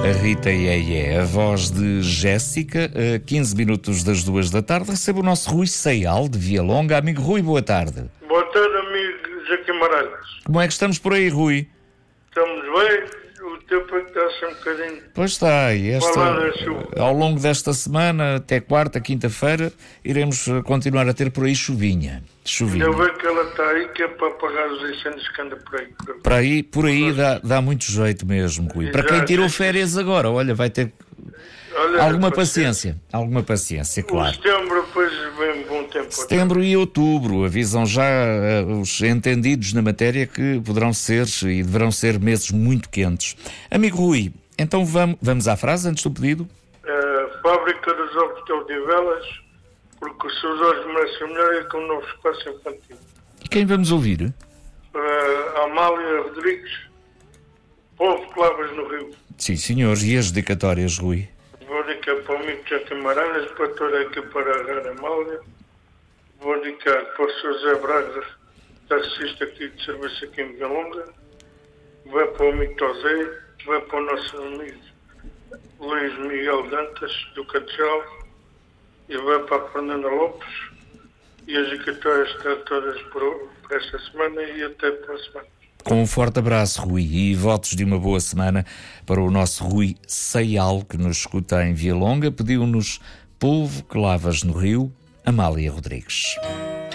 A Rita a voz de Jéssica, a 15 minutos das 2 da tarde, recebe o nosso Rui Seial, de Via Longa. Amigo Rui, boa tarde. Boa tarde, amigo Joaquim Maralhas. Como é que estamos por aí, Rui? Estamos bem? O tempo é que está-se um bocadinho... Pois está, e Falar da chuva. ao longo desta semana, até quarta, quinta-feira, iremos continuar a ter por aí chuvinha. Ainda bem que ela está aí, que é para apagar os incêndios que andam por aí. Por aí dá muito jeito mesmo, Rui. Para quem tirou férias agora, olha, vai ter alguma paciência, claro. O setembro, depois vem um bom tempo. Setembro e outubro avisam já os entendidos na matéria que poderão ser e deverão ser meses muito quentes. Amigo Rui, então vamos à frase antes do pedido? A fábrica dos ovos de Odivelas, porque os seus olhos merecem melhor e com um novo espaço infantil. E quem vamos ouvir? Amália Rodrigues, Povo que Lavas no Rio. Sim, senhores. E as dedicatórias, Rui? Vou dedicar para o amigo Joaquim Maralhas, para toda a equipa da Rádio Amália. Vou dedicar para o Sr. Zé Braga, taxista aqui de serviço aqui em Via Longa. Vai para o amigo Tosé, vai para o nosso amigo Luís Miguel Dantas, do Catechal, e vai para a Fernanda Lopes. E as dedicatórias estão todas por esta semana e até para a semana. Com um forte abraço, Rui, e votos de uma boa semana para o nosso Rui Seial, que nos escuta em Via Longa. Pediu-nos Povo que Lavas no Rio, Amália Rodrigues.